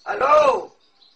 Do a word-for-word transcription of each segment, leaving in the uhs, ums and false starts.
الو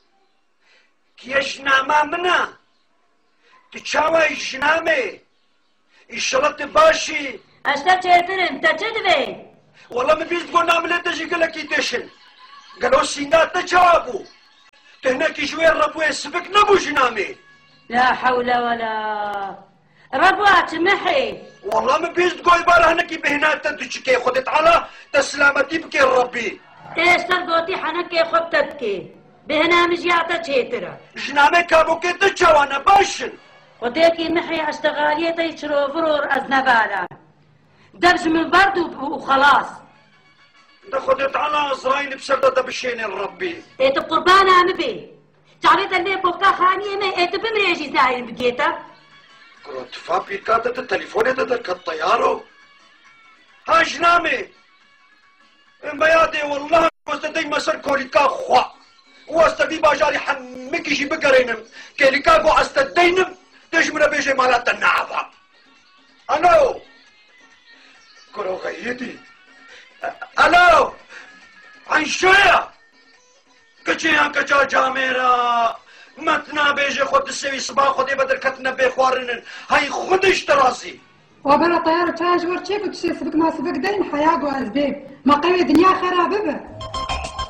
كيش ناما منا تشاوي جنامي الشرط باشي اشتا چهترم تا چه دوی؟ والله من بيز تقول نعمل تجي قال لك يدشن قالوا سينات تجابو تهناك شوية الربو يسبك نبو جنامي لا حول ولا ربوات محي والله من بيز تقول بارا هناك بهنات تدشكي خدت على تسلامتي بكي الربي ايش ترقوتي حنكي خبتتكي بهنا مجياتا چهترا جنامي كابو كي تجاوانا باشن وديكي محي اشتغالية يشرو فرور ازنبالا دبج من برد وخلاص ده خدت على ازرايل بسردة بشين الربي ايت قربانا مبي تعريت اللي بوكا خانية ما ايت بمريجي زاين بقيتا كنت فابي كاتت التليفون تدرك الطيارو ها جنامي بيادي والله واستدي مسر كوريكا خوا واستدي باجاري حمكي جي بقرينم كيليكا قو استدينم تجمنا بيجي مالات النعبة الو كرو غيدي الو عن شوية كچيان كچا جاميرا متنا بيجي خود السوي صباح خودي بدر كتنا بيخوارنن هاي خودش تراسي وبلا طيارة تاج ورشيك وتشي سبك ما سبك دين حياة وازبيب ما قوي دنيا خرابة